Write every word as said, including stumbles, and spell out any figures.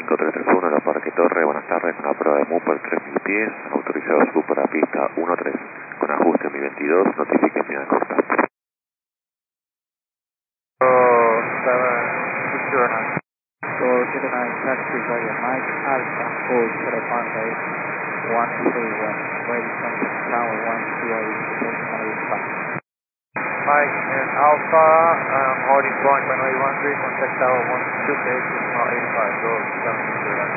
cinco tres tres uno, La Parque Torre, buenas tardes, una prueba de M U por tres mil pies, autorizado sub para pista uno tres, con ajuste mi veintidós, notifique final corta. Oh, seven, six zero nine. So zero nine taxi via Mike Alpha, hold for the Monday, one three one, ready contact tower one zero eight five. Mike and Alpha, um, holding point runway one three, contact tower one two eight, eight five, go seven six zero nine.